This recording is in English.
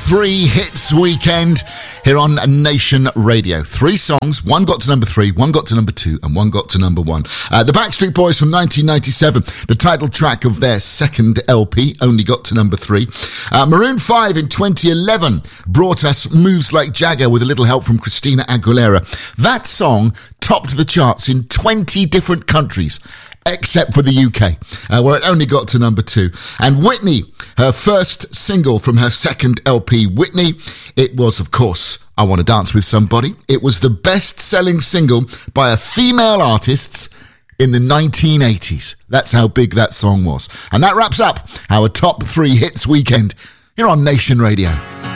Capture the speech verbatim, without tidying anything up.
three hits weekend here on Nation Radio. Three songs, one got to number three, one got to number two, and one got to number one. Uh, the Backstreet Boys from nineteen ninety-seven, the title track of their second L P, only got to number three. Uh, Maroon five in twenty eleven brought us Moves Like Jagger with a little help from Christina Aguilera. That song topped the charts in twenty different countries, except for the U K, uh, where it only got to number two. And Whitney, her first single from her second L P, Whitney, it was, of course, I Want to Dance With Somebody. It was the best-selling single by a female artist in the nineteen eighties. That's how big that song was. And that wraps up our top three hits weekend here on Nation Radio.